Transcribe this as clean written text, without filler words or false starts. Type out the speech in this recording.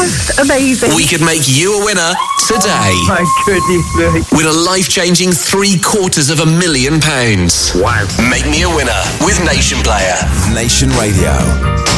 just amazing. We could make you a winner today. Oh, my goodness me. With a life-changing £750,000. Wow. Make me a winner with Nation Player. Nation Radio.